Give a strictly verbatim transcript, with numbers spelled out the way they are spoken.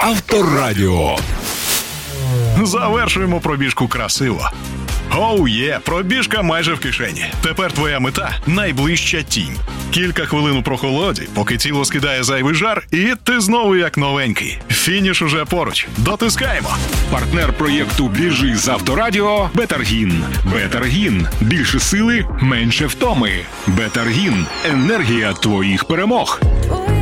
Авторадіо. Завершуємо пробіжку красиво. Оу є, пробіжка майже в кишені. Тепер твоя мета – найближча тінь. Кілька хвилин у прохолоді, поки тіло скидає зайвий жар, і ти знову як новенький. Фініш уже поруч. Дотискаємо. Партнер проєкту «Біжи з Авторадіо» – Бетаргін. Бетаргін. Більше сили, менше втоми. Бетаргін. Енергія твоїх перемог.